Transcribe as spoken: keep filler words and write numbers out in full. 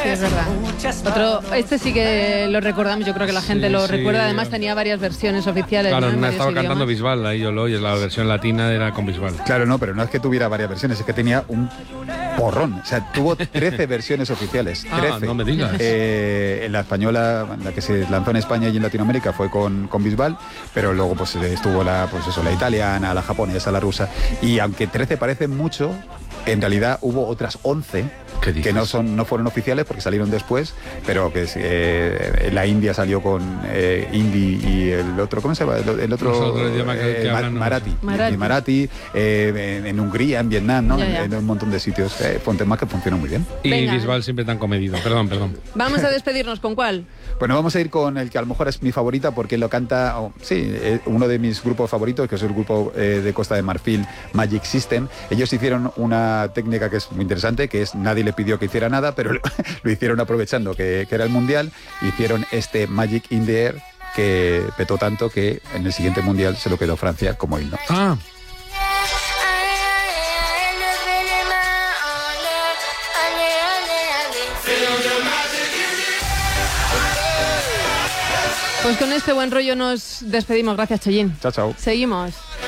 es verdad. Otro, este sí que lo recordamos, yo creo que la gente Sí, lo sí. recuerda, además tenía varias versiones oficiales. Claro, ¿no? En no ha varios estado idiomas. cantando Bisbal, ahí yo lo oye, la versión latina era con Bisbal. Claro, no, pero no es que tuviera varias versiones, es que tenía un porrón. O sea, tuvo trece versiones oficiales. Ah, trece. no me digas. Eh, la española, la que se lanzó en España y en Latinoamérica fue con, con Bisbal, pero luego pues estuvo la, pues eso, la italiana, la japonesa, la rusa. Y aunque trece parecen mucho, en realidad hubo otras once que no son no fueron oficiales porque salieron después, pero que eh, la India salió con eh, hindi y el otro, ¿cómo se llama? El, el otro, No sé, otro idioma que- eh, que ma- hablan, no Marathi. sé. Marathi. Y Marathi, eh, en, en Hungría, en Vietnam, ¿no? Ya, ya. En, en un montón de sitios. Eh, fue un tema que funcionó muy bien. Y Venga. Bisbal siempre tan comedido. Perdón, perdón. Vamos a despedirnos, ¿con cuál? Bueno, vamos a ir con el que a lo mejor es mi favorita porque lo canta, oh, sí, eh, uno de mis grupos favoritos, que es el grupo eh, de Costa de Marfil, Magic System. Ellos hicieron una técnica que es muy interesante, que es nadie le pidió que hiciera nada, pero lo, lo hicieron aprovechando que, que era el Mundial. Hicieron este Magic in the Air que petó tanto que en el siguiente Mundial se lo quedó Francia como himno. Ah, Pues con este buen rollo nos despedimos. Gracias, Chayín. Chao, chao. Seguimos.